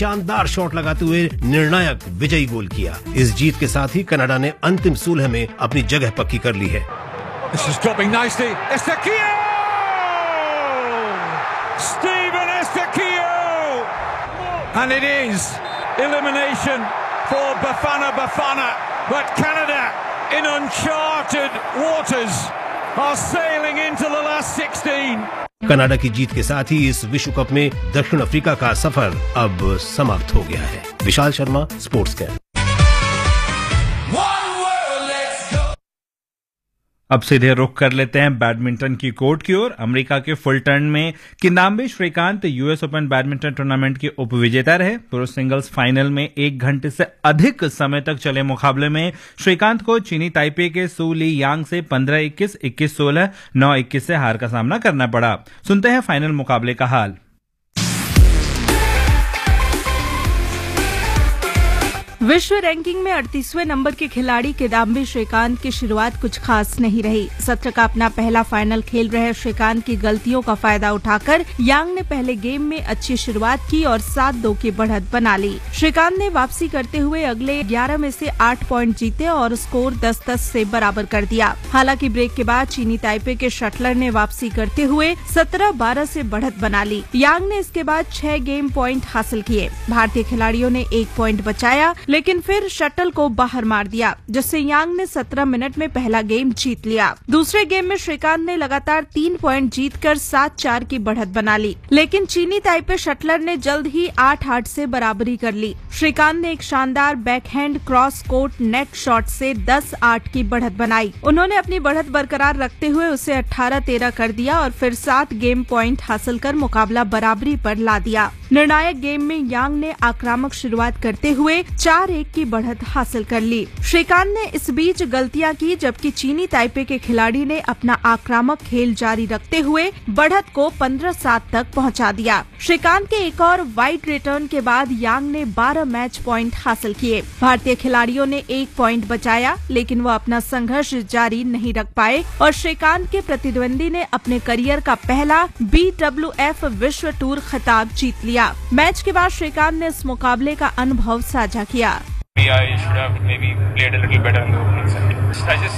शानदार शॉट लगाते हुए निर्णायक विजयी गोल किया। इस जीत के साथ ही कनाडा ने अंतिम सुलह में अपनी जगह पक्की कर ली है। This is dropping nicely. Estaquio! Steven Estaquio! And it is elimination for Bafana. But Canada, in uncharted waters, are sailing into the last 16. Canada की जीत के साथ ही इस विश्व कप में दक्षिण अफ्रीका का सफर अब समाप्त हो गया है। विशाल शर्मा, स्पोर्ट्स कैर। अब सीधे रुख कर लेते हैं बैडमिंटन की कोर्ट की ओर। अमेरिका के फुलटन में Kidambi Shrikant US open badminton tournament के उपविजेता रहे। पुरुष सिंगल्स फाइनल में 1 घंटे से अधिक समय तक चले मुकाबले में श्रीकांत को चीनी ताइपे के सू ली यांग से 15-21, 21-16, 9-21 से हार का सामना करना पड़ा। सुनते हैं फाइनल मुकाबले का हाल। विश्व रैंकिंग में 38वें नंबर के खिलाड़ी किदाम्बी श्रीकांत की शुरुआत कुछ खास नहीं रही। सत्र का अपना पहला फाइनल खेल रहे श्रीकांत की गलतियों का फायदा उठाकर यांग ने पहले गेम में अच्छी शुरुआत की और 7-2 की बढ़त बना ली। श्रीकांत ने वापसी करते हुए अगले 11 में से 8 पॉइंट जीते और स्कोर 10-10 से बराबर कर दिया। हालांकि ब्रेक के बाद चीनी ताइपे के शटलर ने वापसी करते हुए 17-12 से बढ़त बना ली। यांग ने इसके बाद 6 गेम पॉइंट हासिल किए। भारतीय खिलाड़ियों ने 1 पॉइंट बचाया, लेकिन फिर शटल को बाहर मार दिया, जिससे यांग ने 17 मिनट में पहला गेम जीत लिया। दूसरे गेम में श्रीकांत ने लगातार 3 पॉइंट जीतकर 7-4 की बढ़त बना ली, लेकिन चीनी ताइपे शटलर ने जल्द ही 8-8 से बराबरी कर ली। श्रीकांत ने एक शानदार backhand cross court net shot से 10-8 की बढ़त बनाई। उन्होंने अपनी बढ़त बरकरार रखते हुए उसे 18-13 कर दिया और फिर 7 गेम पॉइंट हासिल कर मुकाबला बराबरी पर ला दिया। निर्णायक गेम में यांग ने आक्रामक शुरुआत करते हुए 4-1 की बढ़त हासिल कर ली। श्रीकांत ने इस बीच गलतियां की, जबकि चीनी ताइपे के खिलाड़ी ने अपना आक्रामक खेल जारी रखते हुए बढ़त को 15-7 तक पहुंचा दिया। श्रीकांत के एक और वाइड रिटर्न के बाद यांग ने 12 मैच पॉइंट हासिल किए। भारतीय खिलाड़ियों ने 1 पॉइंट बचाया, लेकिन वो अपना संघर्ष जारी नहीं रख पाए और श्रीकांत के प्रतिद्वंदी ने अपने करियर का पहला BWF विश्व टूर खिताब जीत लिया। मैच के बाद श्रीकांत ने इस मुकाबले का अनुभव साझा किया। I should have maybe played a little better in the opening set. I just